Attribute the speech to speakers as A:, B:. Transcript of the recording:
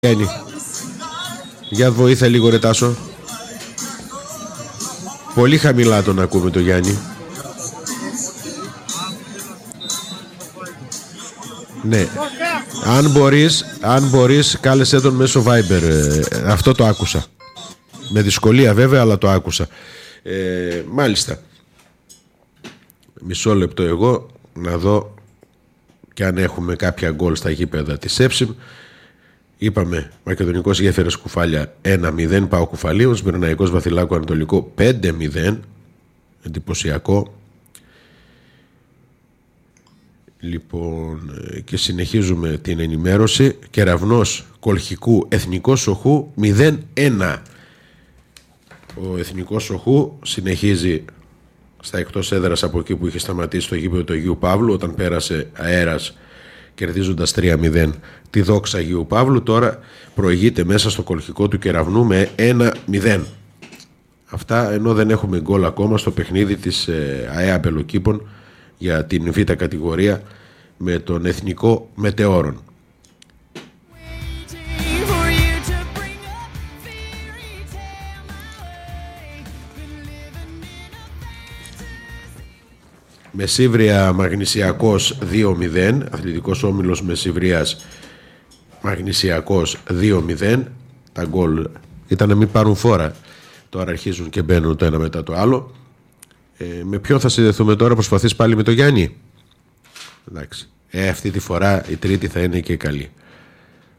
A: Γιάννη, για βοήθεια λίγο ρε Τάσο. Πολύ χαμηλά τον ακούμε το Γιάννη. Ναι. Αν μπορείς κάλεσέ τον μέσω Viber. Αυτό το άκουσα. Με δυσκολία βέβαια, αλλά το άκουσα. Μάλιστα. Μισό λεπτό εγώ να δω και αν έχουμε κάποια γκολ στα γήπεδα της ΕΨΙΜ. Είπαμε Μακεδονικός Γέφυρας Κουφάλια 1-0, ΠΑΟΚ Κουφαλίος, Μυρναϊκός Βαθυλάκου Ανατολικό 5-0, εντυπωσιακό. Λοιπόν, και συνεχίζουμε την ενημέρωση. Κεραυνός Κολχικού Εθνικός Σοχού 0-1. Ο Εθνικός Σοχού συνεχίζει στα εκτός έδρας από εκεί που είχε σταματήσει το γήπεδο του Αγίου Παύλου όταν πέρασε αέρας, κερδίζοντας 3-0 τη δόξα Αγίου Παύλου. Τώρα προηγείται μέσα στο Κολχικό του Κεραυνού με 1-0. Αυτά ενώ δεν έχουμε γκολ ακόμα στο παιχνίδι της ΑΕΑ Πελοκήπων για την Β' κατηγορία με τον Εθνικό Μετεώρον. Μεσίβρια Μαγνησιακός 2-0. Αθλητικός Όμιλος Μεσιβρίας Μαγνησιακός 2-0. Τα γκολ ήταν να μην πάρουν φόρα. Τώρα αρχίζουν και μπαίνουν το ένα μετά το άλλο. Με ποιον θα συνδεθούμε τώρα? Προσπαθείς πάλι με το Γιάννη? Εντάξει. Αυτή τη φορά η τρίτη θα είναι και καλή.